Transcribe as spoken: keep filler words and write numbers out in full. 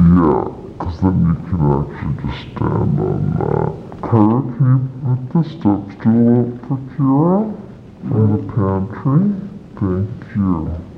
Yeah, because then you can actually just stand on that. Kara, can you put the step stool up for Kira from the pantry? Thank you.